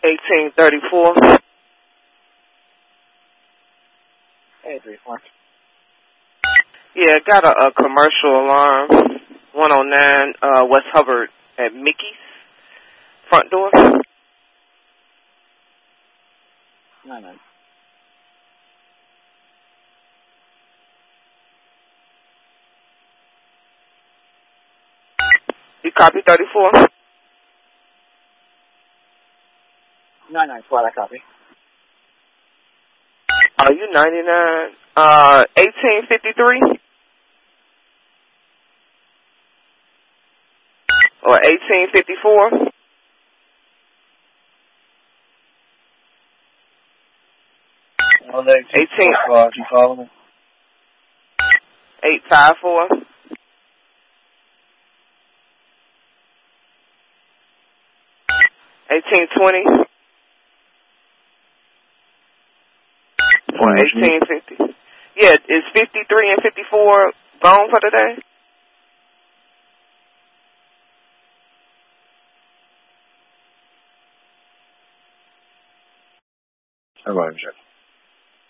1834. 834. Yeah, got a commercial alarm. 109 West Hubbard at Mickey's front door. 99. You copy 34? 994, I copy. Are you 99? 1853? Or 1854? 1854, you follow me? 854? 1820? Or 1850? Yeah, is 53 and 54 gone for today? I'm going to check.